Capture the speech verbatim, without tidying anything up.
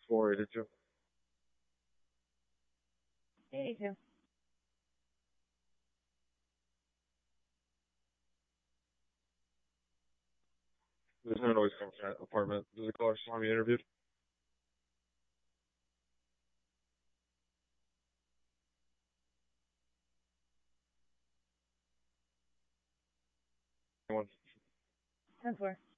four eighty-two. eighty-two. There's no noise coming from that apartment. Does the caller still want to be interviewed? Anyone? ten four.